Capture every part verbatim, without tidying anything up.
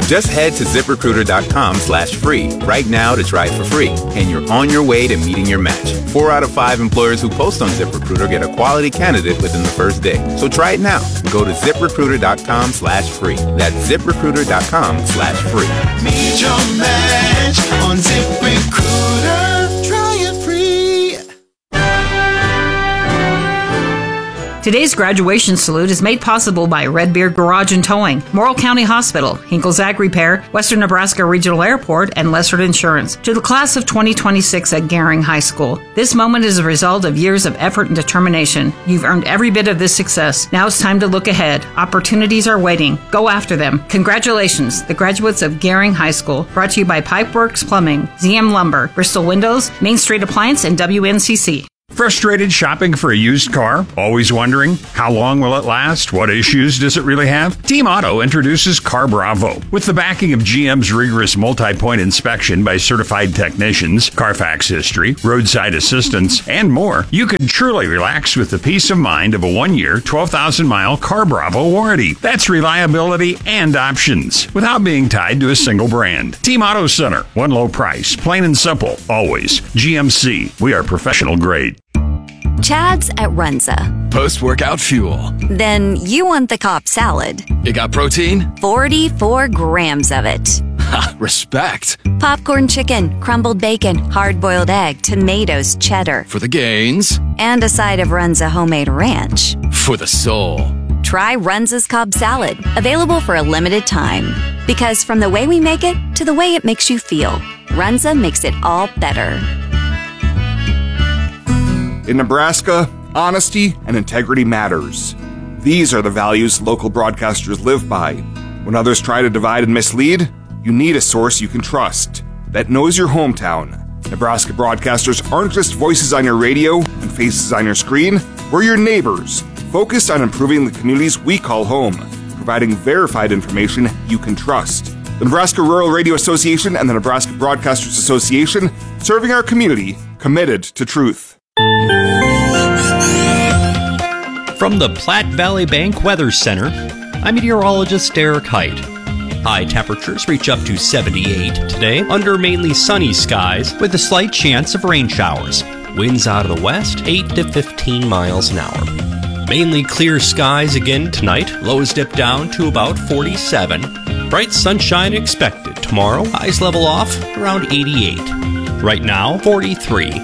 Just head to ZipRecruiter.com slash free right now to try it for free, and you're on your way to meeting your match. Four out of five employers who post on ZipRecruiter get a quality candidate within the first day. So try it now. Go to ZipRecruiter.com slash free. That's ZipRecruiter.com slash free. Meet your match on ZipRecruiter. Try it free. Today's graduation salute is made possible by Redbeard Garage and Towing, Morrill County Hospital, Hinkle's Ag Repair, Western Nebraska Regional Airport, and Lessard Insurance. To the class of twenty twenty-six at Gering High School, this moment is a result of years of effort and determination. You've earned every bit of this success. Now it's time to look ahead. Opportunities are waiting. Go after them. Congratulations, the graduates of Gering High School. Brought to you by Pipeworks Plumbing, Z M Lumber, Bristol Windows, Main Street Appliance, and W N C C. Frustrated shopping for a used car? Always wondering, how long will it last? What issues does it really have? Team Auto introduces Car Bravo. With the backing of G M's rigorous multi-point inspection by certified technicians, Carfax history, roadside assistance, and more, you can truly relax with the peace of mind of a one-year, twelve thousand mile Car Bravo warranty. That's reliability and options, without being tied to a single brand. Team Auto Center, one low price, plain and simple, always. G M C, we are professional grade. Chad's at Runza. Post-workout fuel. Then you want the Cobb salad. It got protein? forty-four grams of it. Ha, respect. Popcorn chicken, crumbled bacon, hard-boiled egg, tomatoes, cheddar. For the gains. And a side of Runza homemade ranch. For the soul. Try Runza's Cobb salad. Available for a limited time. Because from the way we make it to the way it makes you feel, Runza makes it all better. In Nebraska, honesty and integrity matters. These are the values local broadcasters live by. When others try to divide and mislead, you need a source you can trust that knows your hometown. Nebraska broadcasters aren't just voices on your radio and faces on your screen. We're your neighbors, focused on improving the communities we call home, providing verified information you can trust. The Nebraska Rural Radio Association and the Nebraska Broadcasters Association, serving our community, committed to truth. From the Platte Valley Bank Weather Center, I'm meteorologist Derek Height. High temperatures reach up to seventy-eight today under mainly sunny skies with a slight chance of rain showers. Winds out of the west, eight to fifteen miles an hour. Mainly clear skies again tonight. Lows dip down to about forty-seven. Bright sunshine expected tomorrow. Highs level off around eighty-eight. Right now, forty-three.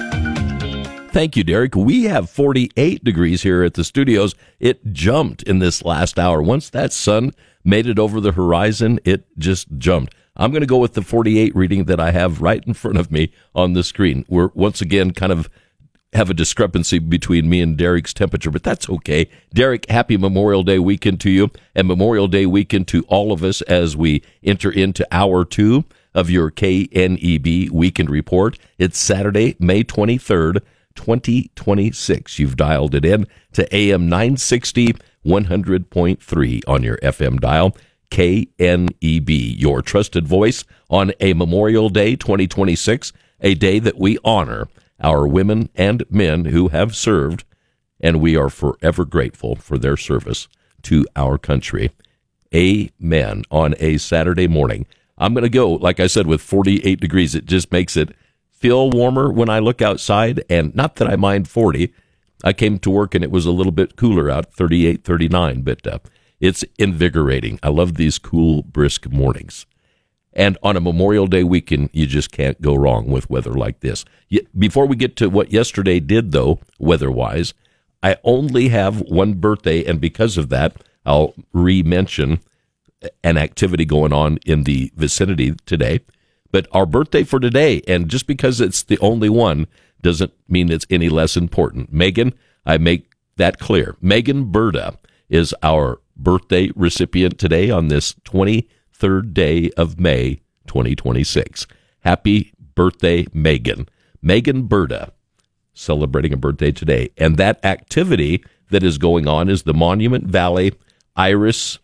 Thank you, Derek. We have forty-eight degrees here at the studios. It jumped in this last hour. Once that sun made it over the horizon, it just jumped. I'm going to go with the forty-eight reading that I have right in front of me on the screen. We're once again kind of have a discrepancy between me and Derek's temperature, but that's okay. Derek, happy Memorial Day weekend to you, and Memorial Day weekend to all of us as we enter into hour two of your K N E B Weekend Report. It's Saturday, May twenty-third, twenty twenty-six. You've dialed it in to A M nine sixty, one hundred point three on your F M dial. K N E B, your trusted voice on a Memorial Day twenty twenty-six, a day that we honor our women and men who have served, and we are forever grateful for their service to our country. Amen. On a Saturday morning, I'm going to go, like I said, with forty-eight degrees. It just makes it feel warmer when I look outside, and not that I mind forty. I came to work and it was a little bit cooler out, thirty-eight, thirty-nine, but uh, it's invigorating. I love these cool, brisk mornings. And on a Memorial Day weekend, you just can't go wrong with weather like this. Before we get to what yesterday did, though, weather-wise, I only have one birthday, and because of that, I'll re-mention an activity going on in the vicinity today. But our birthday for today, and just because it's the only one, doesn't mean it's any less important. Megan, I make that clear. Megan Burda is our birthday recipient today on this twenty-third day of May, twenty twenty-six. Happy birthday, Megan. Megan Burda, celebrating a birthday today. And that activity that is going on is the Monument Valley Iris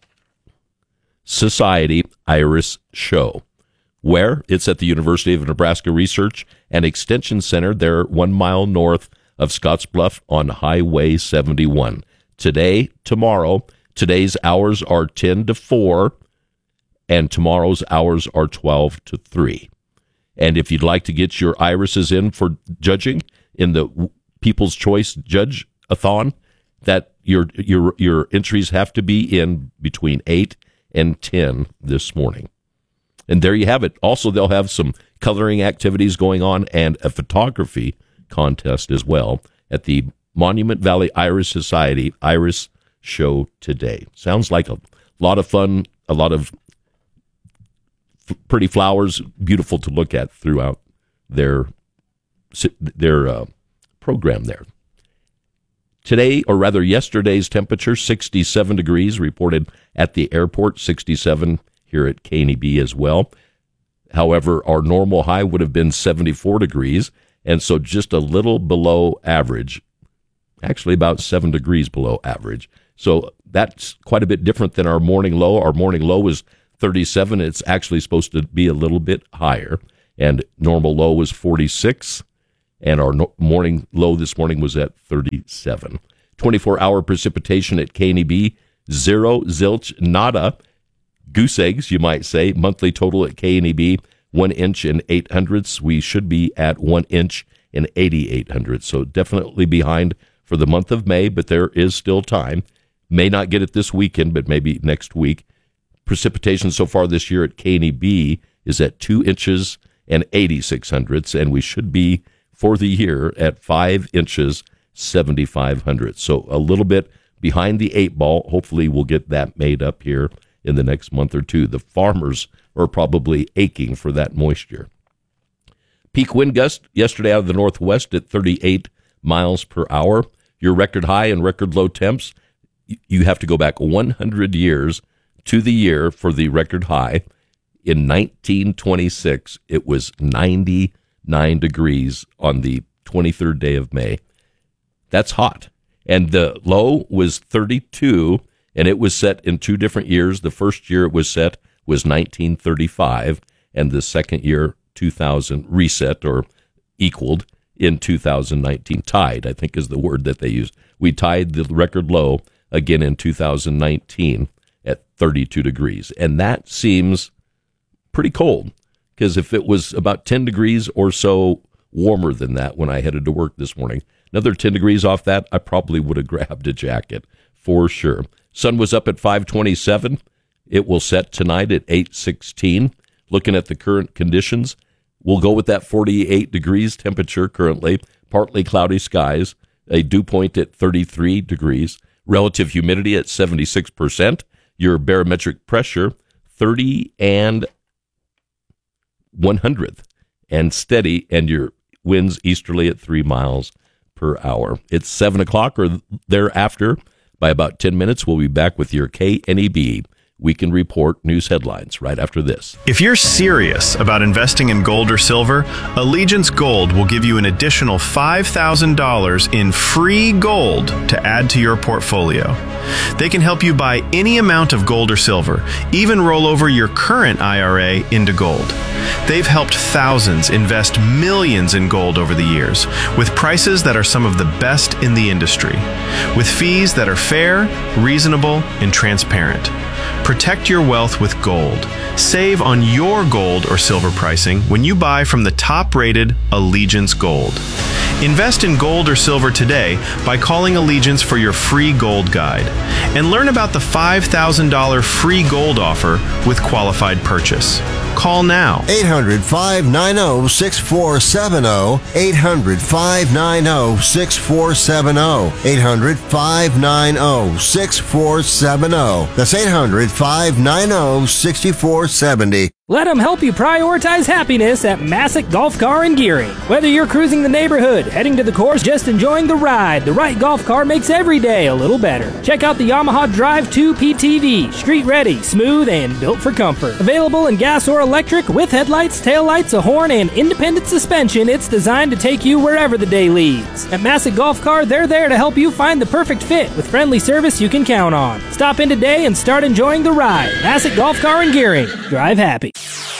Society Iris Show. Where? It's at the University of Nebraska Research and Extension Center. They're one mile north of Scottsbluff on Highway seventy-one. Today, tomorrow, today's hours are ten to four, and tomorrow's hours are twelve to three. And if you'd like to get your irises in for judging in the People's Choice Judge-a-thon, that your your your entries have to be in between eight and ten this morning. And there you have it. Also, they'll have some coloring activities going on and a photography contest as well at the Monument Valley Iris Society Iris Show today. Sounds like a lot of fun, a lot of f- pretty flowers, beautiful to look at throughout their their uh, program there. Today, or rather yesterday's temperature, sixty-seven degrees, reported at the airport, sixty-seven here at K N E B as well. However, our normal high would have been seventy-four degrees, and so just a little below average, actually about seven degrees below average. So that's quite a bit different than our morning low. Our morning low was thirty-seven. It's actually supposed to be a little bit higher, and normal low was forty-six. And our no- morning low this morning was at thirty-seven. twenty-four hour precipitation at K N E B, zero, zilch, nada. Goose eggs, you might say. Monthly total at K N E B, one inch and eight hundredths. We should be at one inch and eighty-eight hundredths. So definitely behind for the month of May, but there is still time. May not get it this weekend, but maybe next week. Precipitation so far this year at K N E B is at two inches and eighty-six hundredths, and we should be for the year at five inches, seventy-five hundredths. So a little bit behind the eight ball. Hopefully we'll get that made up here in the next month or two. The farmers are probably aching for that moisture. Peak wind gust yesterday out of the northwest at thirty-eight miles per hour. Your record high and record low temps, you have to go back one hundred years to the year for the record high. In nineteen twenty-six, it was ninety-nine degrees on the twenty-third day of May. That's hot. And the low was thirty-two, and it was set in two different years. The first year it was set was nineteen thirty-five, and the second year, two thousand, reset or equaled in two thousand nineteen. Tied, I think, is the word that they used. We tied the record low again in two thousand nineteen at thirty-two degrees. And that seems pretty cold, because if it was about ten degrees or so warmer than that when I headed to work this morning, another ten degrees off that, I probably would have grabbed a jacket for sure. Sun was up at five twenty-seven. It will set tonight at eight sixteen. Looking at the current conditions, we'll go with that forty-eight degrees temperature currently, partly cloudy skies, a dew point at thirty-three degrees, relative humidity at seventy-six percent, your barometric pressure thirty and one hundredth, and steady, and your winds easterly at three miles per hour. It's seven o'clock or thereafter. By about ten minutes, we'll be back with your K N E B Weekend Report news headlines right after this. If you're serious about investing in gold or silver, Allegiance Gold will give you an additional five thousand dollars in free gold to add to your portfolio. They can help you buy any amount of gold or silver, even roll over your current I R A into gold. They've helped thousands invest millions in gold over the years, with prices that are some of the best in the industry, with fees that are fair, reasonable, and transparent. Protect your wealth with gold. Save on your gold or silver pricing when you buy from the top-rated Allegiance Gold. Invest in gold or silver today by calling Allegiance for your free gold guide. And learn about the five thousand dollars free gold offer with qualified purchase. Call now. eight hundred, five nine zero, six four seven zero. eight hundred, five nine zero, six four seven zero. eight hundred, five nine zero, six four seven zero. That's eight hundred, five nine zero, six four seven zero. Let them help you prioritize happiness at Massick Golf Car and Gearing. Whether you're cruising the neighborhood, heading to the course, just enjoying the ride, the right golf car makes every day a little better. Check out the Yamaha Drive two P T V. Street ready, smooth, and built for comfort. Available in gas or electric with headlights, taillights, a horn, and independent suspension, it's designed to take you wherever the day leads. At Massick Golf Car, they're there to help you find the perfect fit with friendly service you can count on. Stop in today and start enjoying the ride. Massick Golf Car and Gearing. Drive happy.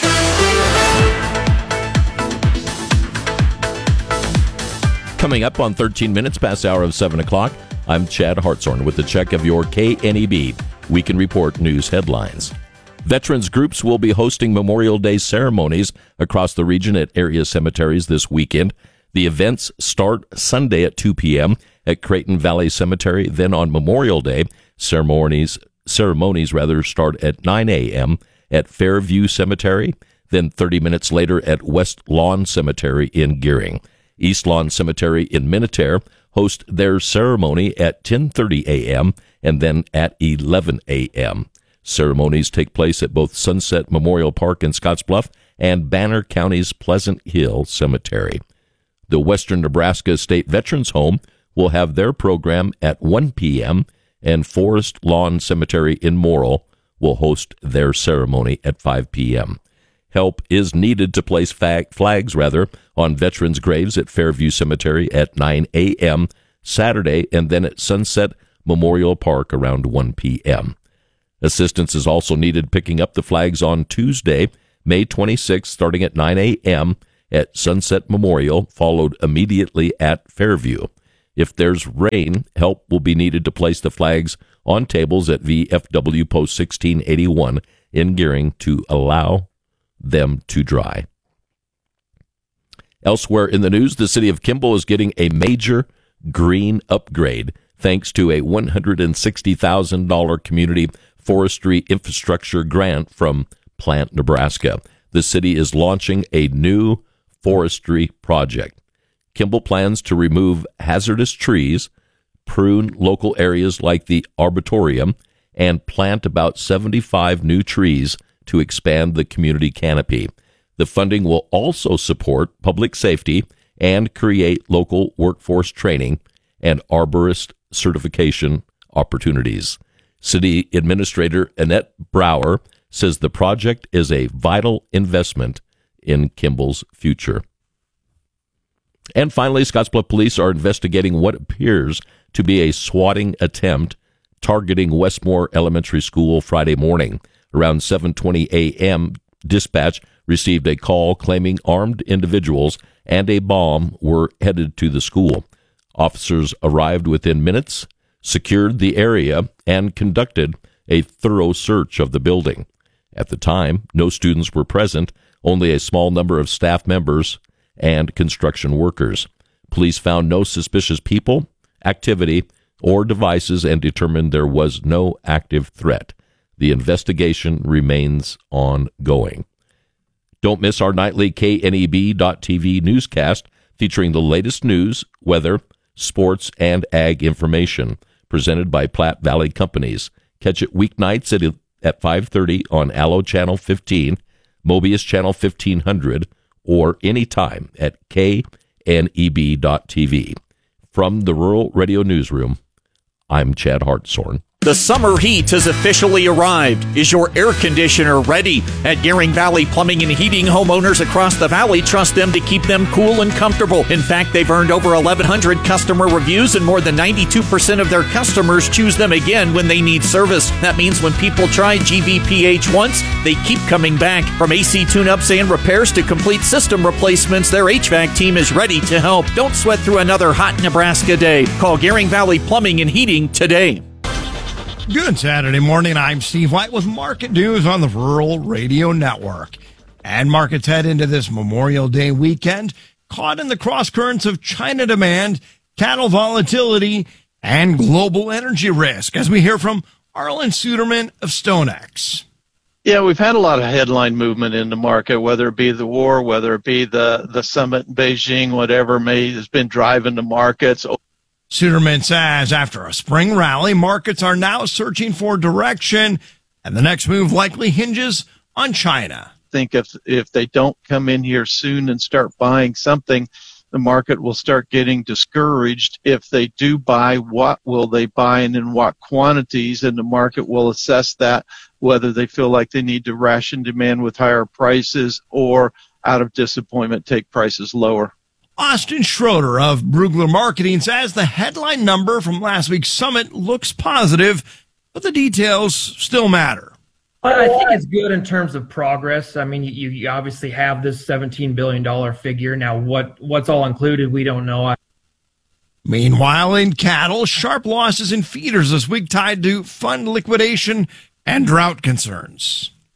Coming up on thirteen minutes past the hour of seven o'clock, I'm Chad Hartshorn with a check of your K N E B Weekend Report news headlines. Veterans groups will be hosting Memorial Day ceremonies across the region at area cemeteries this weekend. The events start Sunday at two p.m. at Creighton Valley Cemetery. Then on Memorial Day, ceremonies ceremonies rather start at nine a.m. at Fairview Cemetery. Then thirty minutes later at West Lawn Cemetery in Gearing. East Lawn Cemetery in Minutair host their ceremony at ten thirty a.m. and then at eleven a.m. Ceremonies take place at both Sunset Memorial Park in Scottsbluff and Banner County's Pleasant Hill Cemetery. The Western Nebraska State Veterans Home will have their program at one p.m., and Forest Lawn Cemetery in Morrill will host their ceremony at five p.m. Help is needed to place fag- flags rather on veterans' graves at Fairview Cemetery at nine a.m. Saturday, and then at Sunset Memorial Park around one p.m. Assistance is also needed picking up the flags on Tuesday, May twenty-sixth, starting at nine a.m. at Sunset Memorial, followed immediately at Fairview. If there's rain, help will be needed to place the flags on tables at V F W Post sixteen eighty-one in Gearing to allow them to dry. Elsewhere in the news, the city of Kimball is getting a major green upgrade thanks to a one hundred sixty thousand dollars community forestry infrastructure grant from Plant Nebraska. The city is launching a new forestry project. Kimball plans to remove hazardous trees, prune local areas like the Arboretum, and plant about seventy-five new trees to expand the community canopy. The funding will also support public safety and create local workforce training and arborist certification opportunities. City Administrator Annette Brower says the project is a vital investment in Kimball's future. And finally, Scottsbluff Police are investigating what appears to be a swatting attempt targeting Westmore Elementary School Friday morning. Around seven twenty a.m., dispatch received a call claiming armed individuals and a bomb were headed to the school. Officers arrived within minutes, secured the area, and conducted a thorough search of the building. At the time, no students were present, only a small number of staff members and construction workers. Police found no suspicious people, activity, or devices and determined there was no active threat. The investigation remains ongoing. Don't miss our nightly K N E B dot T V newscast featuring the latest news, weather, sports, and ag information, presented by Platte Valley Companies. Catch it weeknights at, at five thirty on Allo Channel fifteen, Mobius Channel fifteen hundred, or anytime at K N E B dot T V. From the Rural Radio Newsroom, I'm Chad Hartshorn. The summer heat has officially arrived. Is your air conditioner ready? At Gearing Valley Plumbing and Heating, homeowners across the valley trust them to keep them cool and comfortable. In fact, they've earned over eleven hundred customer reviews, and more than ninety-two percent of their customers choose them again when they need service. That means when people try G V P H once, they keep coming back. From A C tune-ups and repairs to complete system replacements, their H V A C team is ready to help. Don't sweat through another hot Nebraska day. Call Gearing Valley Plumbing and Heating today. Good Saturday morning. I'm Steve White with market news on the Rural Radio Network. And markets head into this Memorial Day weekend, caught in the cross currents of China demand, cattle volatility, and global energy risk, as we hear from Arlen Suderman of StoneX. Yeah, we've had a lot of headline movement in the market, whether it be the war, whether it be the, the summit in Beijing, whatever may has been driving the markets. Suderman says after a spring rally, markets are now searching for direction, and the next move likely hinges on China. I think if if they don't come in here soon and start buying something, the market will start getting discouraged. If they do buy, what will they buy and in what quantities? And the market will assess that, whether they feel like they need to ration demand with higher prices or out of disappointment take prices lower. Austin Schroeder of Brugler Marketing says the headline number from last week's summit looks positive, but the details still matter. I think it's good in terms of progress. I mean, you, you obviously have this seventeen billion dollars figure. Now, what what's all included, we don't know. Meanwhile, in cattle, sharp losses in feeders this week tied to fund liquidation and drought concerns.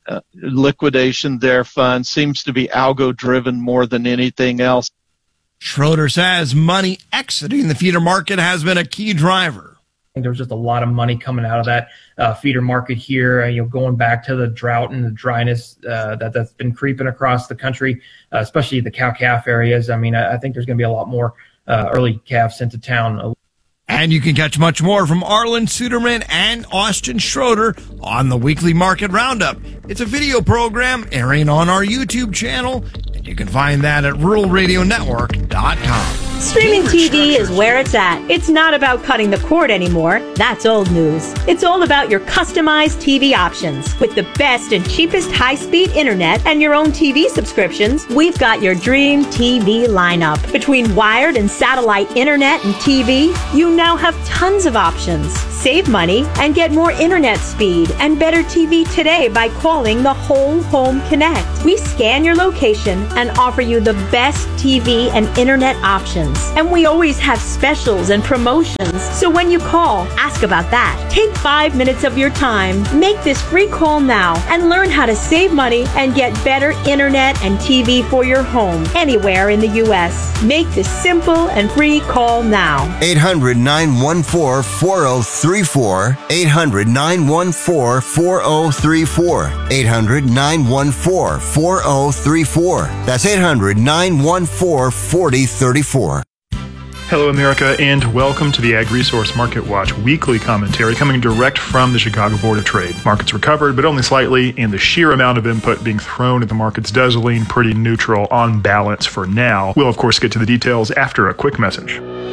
uh, liquidation their fund. Seems to be algo-driven more than anything else. Schroeder says money exiting the feeder market has been a key driver. I think there was just a lot of money coming out of that uh, feeder market here, uh, you know, going back to the drought and the dryness uh, that, that's been creeping across the country, uh, especially the cow-calf areas. I mean, I, I think there's going to be a lot more uh, early calves sent to town. And you can catch much more from Arlen Suderman and Austin Schroeder on the Weekly Market Roundup. It's a video program airing on our YouTube channel, and you can find that at rural radio network dot com. Streaming T V is where it's at. It's not about cutting the cord anymore. That's old news. It's all about your customized T V options. With the best and cheapest high-speed internet and your own T V subscriptions, we've got your dream T V lineup. Between wired and satellite internet and T V, you now have tons of options. Save money and get more internet speed and better T V today by calling the Whole Home Connect. We scan your location and offer you the best T V and internet options. And we always have specials and promotions. So when you call, ask about that. Take five minutes of your time. Make this free call now and learn how to save money and get better internet and T V for your home anywhere in the U S. Make this simple and free call now. eight hundred, nine one four, four oh three four. eight hundred, nine one four, four oh three four. eight hundred, nine one four, four oh three four. That's eight hundred, nine one four, four oh three four. Hello, America, and welcome to the Ag Resource Market Watch weekly commentary coming direct from the Chicago Board of Trade. Markets recovered, but only slightly, and the sheer amount of input being thrown at the markets does lean pretty neutral on balance for now. We'll, of course, get to the details after a quick message.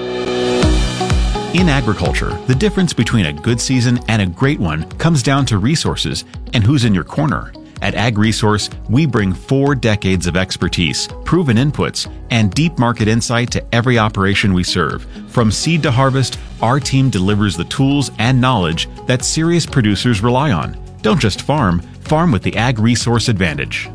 In agriculture, the difference between a good season and a great one comes down to resources and who's in your corner. At Ag Resource, we bring four decades of expertise, proven inputs, and deep market insight to every operation we serve. From seed to harvest, our team delivers the tools and knowledge that serious producers rely on. Don't just farm, farm with the Ag Resource Advantage.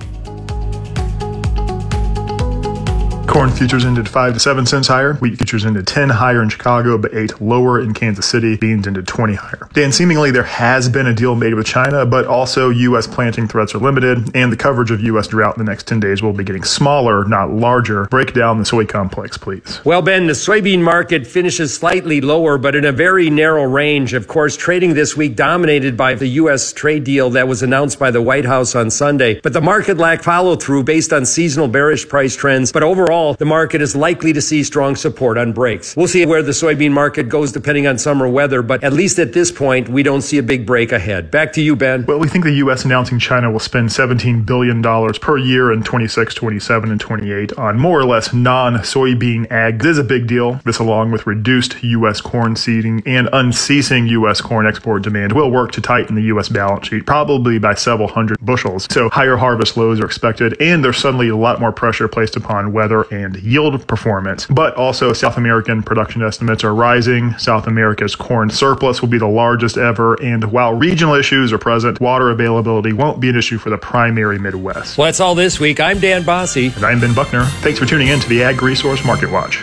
Corn futures ended five to seven cents higher. Wheat futures ended ten higher in Chicago, but eight lower in Kansas City. Beans ended twenty higher. Dan, seemingly there has been a deal made with China, but also U S planting threats are limited, and the coverage of U S drought in the next ten days will be getting smaller, not larger. Break down the soy complex, please. Well, Ben, the soybean market finishes slightly lower, but in a very narrow range. Of course, trading this week dominated by the U S trade deal that was announced by the White House on Sunday. But the market lacked follow-through based on seasonal bearish price trends. But overall, the market is likely to see strong support on breaks. We'll see where the soybean market goes depending on summer weather, but at least at this point, we don't see a big break ahead. Back to you, Ben. Well, we think the U S announcing China will spend seventeen billion dollars per year in twenty-six, twenty-seven, and twenty-eight on more or less non-soybean ag. This is a big deal. This, along with reduced U S corn seeding and unceasing U S corn export demand, will work to tighten the U S balance sheet, probably by several hundred bushels. So higher harvest lows are expected, and there's suddenly a lot more pressure placed upon weather and yield performance. But also South American production estimates are rising. South America's corn surplus will be the largest ever, and while regional issues are present, water availability won't be an issue for the primary Midwest. Well, that's all this week. I'm Dan Bosse. And I'm Ben Buckner. Thanks for tuning in to the Ag Resource Market Watch.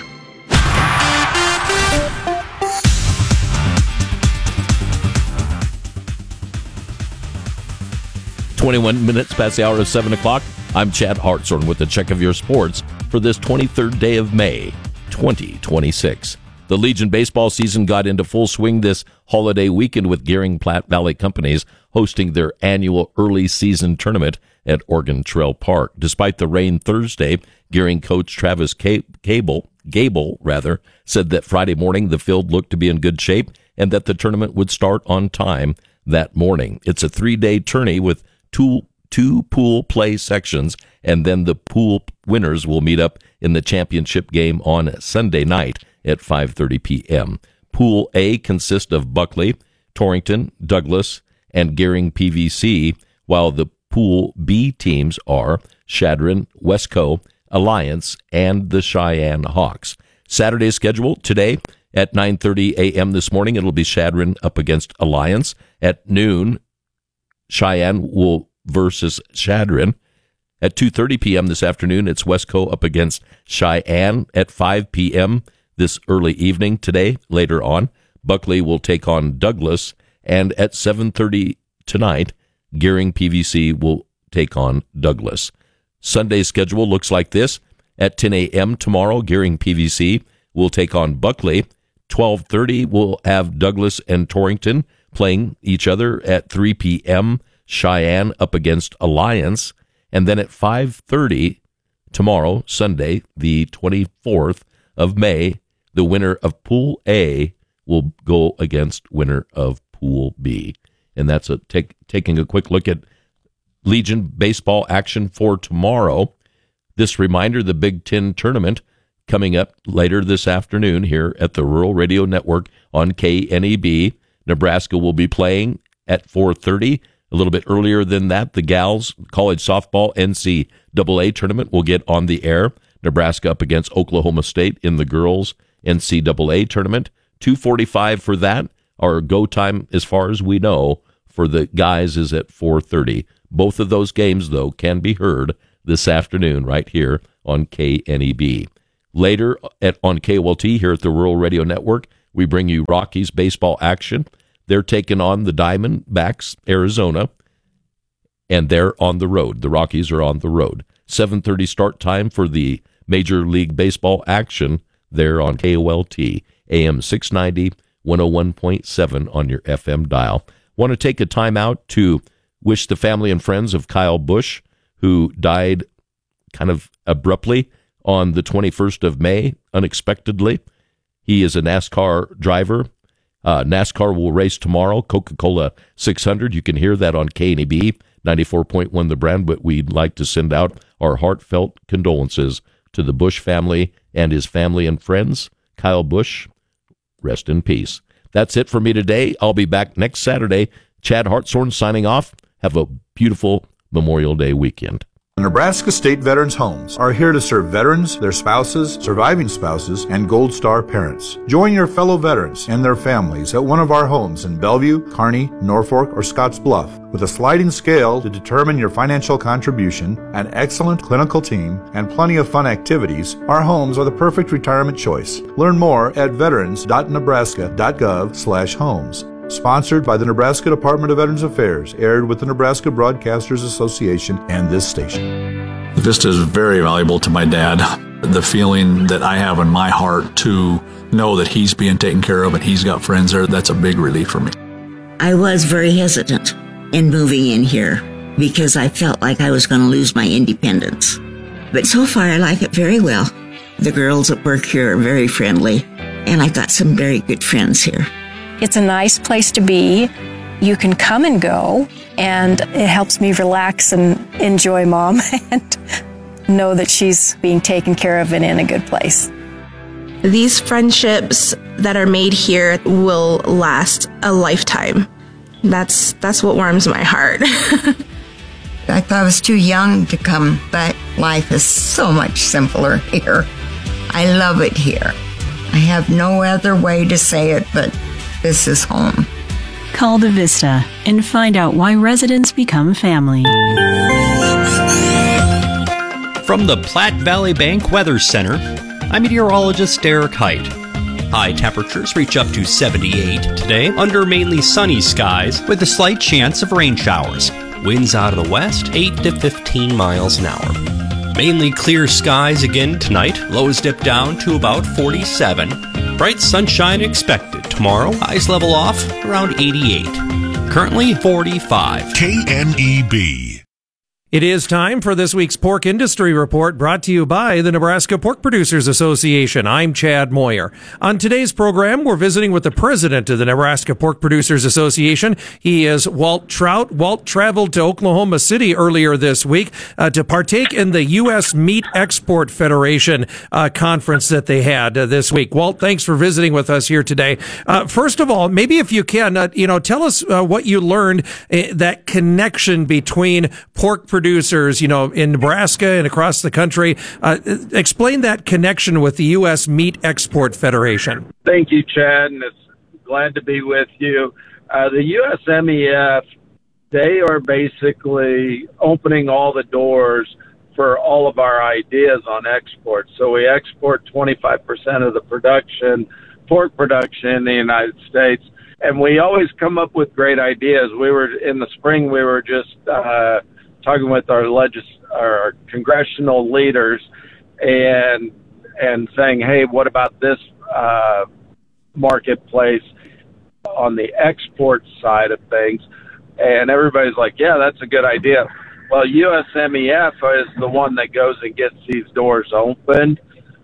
twenty-one minutes past the hour of seven o'clock. I'm Chad Hartshorn with a check of your sports for this twenty-third day of May, twenty twenty-six. The Legion baseball season got into full swing this holiday weekend with Gering Platte Valley Companies hosting their annual early season tournament at Oregon Trail Park. Despite the rain Thursday, Gering coach Travis Gable, Gable rather, said that Friday morning the field looked to be in good shape and that the tournament would start on time that morning. It's a three-day tourney with two two pool play sections, and then the pool winners will meet up in the championship game on Sunday night at five thirty p.m. Pool A consists of Buckley, Torrington, Douglas, and Gering P V C, while the Pool B teams are Chadron, Westco, Alliance, and the Cheyenne Hawks. Saturday's schedule today at nine thirty a.m. this morning, it'll be Chadron up against Alliance. At noon, Cheyenne will versus Chadron. At two thirty p.m. this afternoon, it's Westco up against Cheyenne. At five p.m. this early evening today, later on, Buckley will take on Douglas. And at seven thirty tonight, Gearing P V C will take on Douglas. Sunday's schedule looks like this. At ten a.m. tomorrow, Gearing P V C will take on Buckley. twelve thirty, we'll have Douglas and Torrington playing each other. At three p.m., Cheyenne up against Alliance. And then at five thirty tomorrow, Sunday, the twenty-fourth of May, the winner of Pool A will go against winner of Pool B. And that's a take, taking a quick look at Legion baseball action for tomorrow. This reminder, the Big Ten tournament coming up later this afternoon here at the Rural Radio Network on K N E B. Nebraska will be playing at four thirty. A little bit earlier than that, the Gals College Softball N C double A tournament will get on the air. Nebraska up against Oklahoma State in the girls N C double A tournament. two forty-five for that. Our go time, as far as we know, for the guys is at four thirty. Both of those games, though, can be heard this afternoon right here on K N E B. Later at on K O L T here at the Rural Radio Network, we bring you Rockies baseball action. They're taking on the Diamondbacks, Arizona, and they're on the road. The Rockies are on the road. seven thirty start time for the Major League Baseball action there on K O L T, A M six ninety, one oh one point seven on your F M dial. Want to take a time out to wish the family and friends of Kyle Busch, who died kind of abruptly on the twenty-first of May, unexpectedly. He is a NASCAR driver. Uh, NASCAR will race tomorrow, Coca-Cola six hundred. You can hear that on K N E B, ninety-four point one The Brand, but we'd like to send out our heartfelt condolences to the Busch family and his family and friends. Kyle Busch, rest in peace. That's it for me today. I'll be back next Saturday. Chad Hartshorn signing off. Have a beautiful Memorial Day weekend. Nebraska State Veterans Homes are here to serve veterans, their spouses, surviving spouses, and Gold Star parents. Join your fellow veterans and their families at one of our homes in Bellevue, Kearney, Norfolk, or Scotts Bluff. With a sliding scale to determine your financial contribution, an excellent clinical team, and plenty of fun activities, our homes are the perfect retirement choice. Learn more at veterans dot nebraska dot gov slash homes. Sponsored by the Nebraska Department of Veterans Affairs, aired with the Nebraska Broadcasters Association and this station. Vista is very valuable to my dad. The feeling that I have in my heart to know that he's being taken care of and he's got friends there, that's a big relief for me. I was very hesitant in moving in here because I felt like I was going to lose my independence. But so far, I like it very well. The girls at work here are very friendly, and I've got some very good friends here. It's a nice place to be. You can come and go, and it helps me relax and enjoy Mom and know that she's being taken care of and in a good place. These friendships that are made here will last a lifetime. That's that's what warms my heart. I thought I was too young to come, but life is so much simpler here. I love it here. I have no other way to say it, but this is home. Call the Vista and find out why residents become family. From the Platte Valley Bank Weather Center, I'm meteorologist Derek Height. High temperatures reach up to seventy-eight today under mainly sunny skies with a slight chance of rain showers. Winds out of the west, eight to fifteen miles an hour. Mainly clear skies again tonight. Lows dip down to about forty-seven. Bright sunshine expected tomorrow. Highs level off around eighty-eight. Currently forty-five. K N E B. It is time for this week's Pork Industry Report, brought to you by the Nebraska Pork Producers Association. I'm Chad Moyer. On today's program, we're visiting with the president of the Nebraska Pork Producers Association. He is Walt Trout. Walt traveled to Oklahoma City earlier this week uh, to partake in the U S Meat Export Federation uh, conference that they had uh, this week. Walt, thanks for visiting with us here today. Uh, first of all, maybe if you can, uh, you know, tell us uh, what you learned, uh, that connection between pork producers producers, you know, in Nebraska and across the country. Uh, explain that connection with the U S Meat Export Federation. Thank you, Chad, and it's glad to be with you. Uh, the U S M E F, they are basically opening all the doors for all of our ideas on export. So we export twenty-five percent of the production, pork production in the United States. and we always come up with great ideas. We were in the spring, we were just uh, talking with our legis, our congressional leaders, and and saying, hey, what about this uh, marketplace on the export side of things? And everybody's like, yeah, that's a good idea. Well, U S M E F is the one that goes and gets these doors opened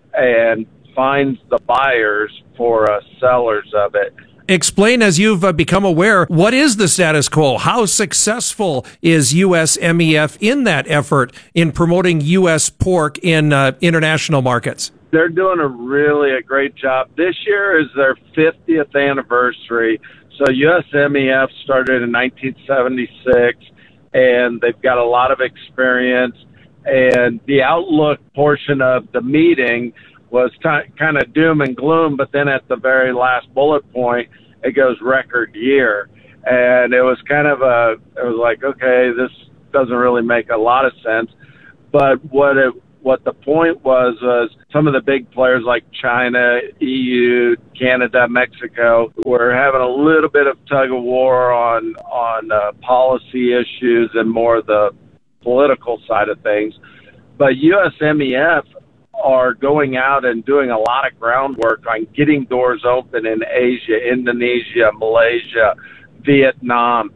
and finds the buyers for uh, sellers of it. Explain, as you've uh, become aware, what is the status quo? How successful is U S M E F in that effort in promoting U S pork in uh, international markets? They're doing a really a great job. This year is their fiftieth anniversary. So U S M E F started in nineteen seventy-six, and they've got a lot of experience. And the outlook portion of the meeting was t- kind of doom and gloom, but then at the very last bullet point, it goes record year. And it was kind of a, it was like, okay, this doesn't really make a lot of sense. But what it, what the point was, was some of the big players like China, E U, Canada, Mexico were having a little bit of tug of war on, on uh, policy issues and more the political side of things. But U S M E F are going out and doing a lot of groundwork on getting doors open in Asia, Indonesia, Malaysia, Vietnam,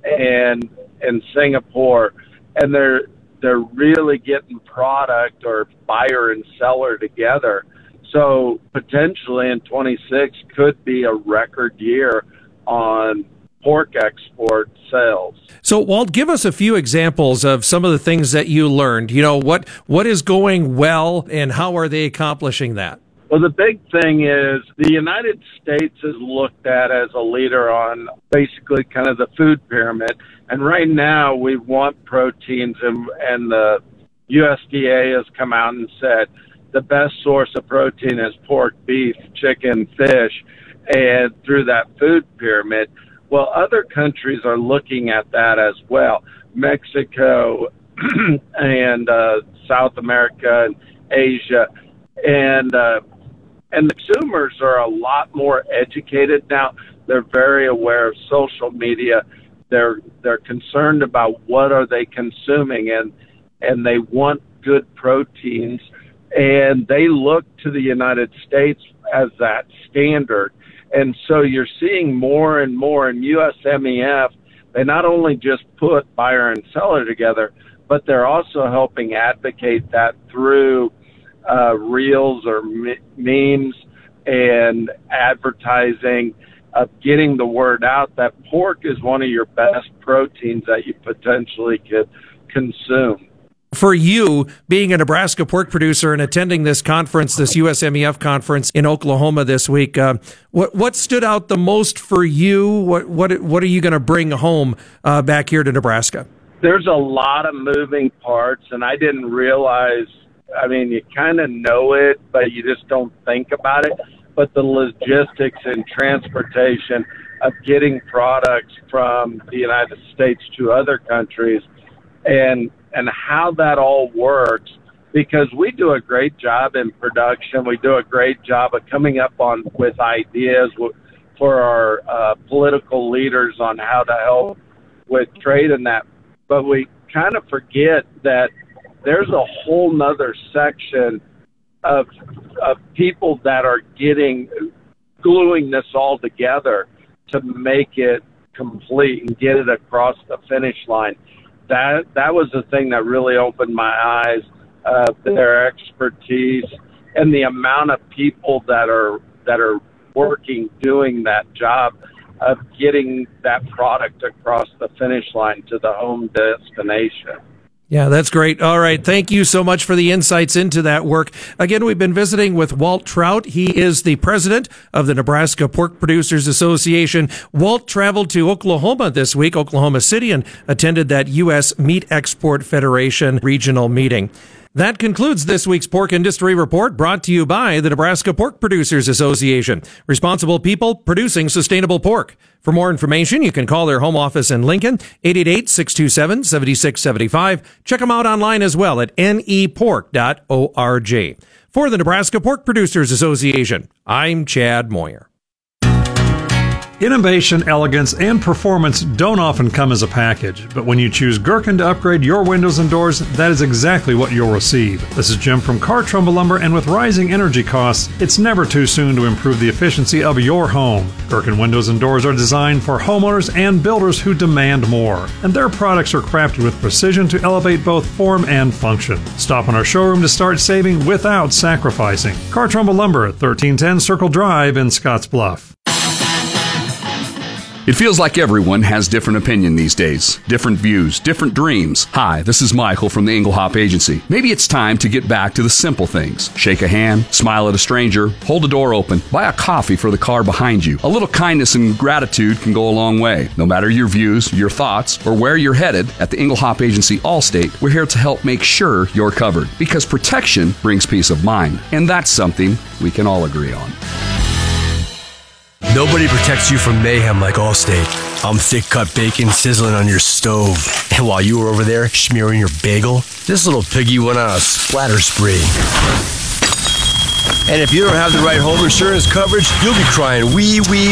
and and Singapore, and they're they're really getting product or buyer and seller together. So potentially in twenty-six could be a record year on pork export sales. So, Walt, give us a few examples of some of the things that you learned. You know, what what is going well and how are they accomplishing that? Well, the big thing is the United States is looked at as a leader on basically kind of the food pyramid. And right now we want proteins, and, and the U S D A has come out and said the best source of protein is pork, beef, chicken, fish, and through that food pyramid. Well, other countries are looking at that as well. Mexico and uh, South America and Asia. And uh, and the consumers are a lot more educated now. They're very aware of social media. They're they're concerned about what are they consuming, and and they want good proteins. And they look to the United States as that standard. And so you're seeing more and more in U S M E F, they not only just put buyer and seller together, but they're also helping advocate that through uh, reels or me- memes and advertising of getting the word out that pork is one of your best proteins that you potentially could consume. For you, being a Nebraska pork producer and attending this conference, this U S M E F conference in Oklahoma this week, uh, what what stood out the most for you? What what what are you going to bring home uh, back here to Nebraska? There's a lot of moving parts, and I didn't realize. I mean, you kind of know it, but you just don't think about it. But the logistics and transportation of getting products from the United States to other countries, and and how that all works, because we do a great job in production. We do a great job of coming up on with ideas for our uh, political leaders on how to help with trade and that. But we kind of forget that there's a whole nother section of of people that are getting, gluing this all together to make it complete and get it across the finish line. That that was the thing that really opened my eyes, uh, their expertise and the amount of people that are that are working doing that job of getting that product across the finish line to the home destination. Yeah, that's great. All right. Thank you so much for the insights into that work. Again, we've been visiting with Walt Trout. He is the president of the Nebraska Pork Producers Association. Walt traveled to Oklahoma this week, Oklahoma City, and attended that U S Meat Export Federation regional meeting. That concludes this week's Pork Industry Report, brought to you by the Nebraska Pork Producers Association. Responsible people producing sustainable pork. For more information, you can call their home office in Lincoln, eight eight eight, six two seven, seven six seven five. Check them out online as well at N E pork dot org. For the Nebraska Pork Producers Association, I'm Chad Moyer. Innovation, elegance, and performance don't often come as a package, but when you choose Gherkin to upgrade your windows and doors, that is exactly what you'll receive. This is Jim from Car Trumbull Lumber, and with rising energy costs, it's never too soon to improve the efficiency of your home. Gherkin windows and doors are designed for homeowners and builders who demand more, and their products are crafted with precision to elevate both form and function. Stop in our showroom to start saving without sacrificing. Car Trumbull Lumber at thirteen ten Circle Drive in Scottsbluff. It feels like everyone has different opinion these days, different views, different dreams. Hi, this is Michael from the Engelhop Agency. Maybe it's time to get back to the simple things. Shake a hand, smile at a stranger, hold a door open, buy a coffee for the car behind you. A little kindness and gratitude can go a long way. No matter your views, your thoughts, or where you're headed, at the Engelhop Agency Allstate, we're here to help make sure you're covered. Because protection brings peace of mind, and that's something we can all agree on. Nobody protects you from mayhem like Allstate. I'm thick-cut bacon sizzling on your stove. And while you were over there smearing your bagel, this little piggy went on a splatter spree. And if you don't have the right home insurance coverage, you'll be crying wee, wee,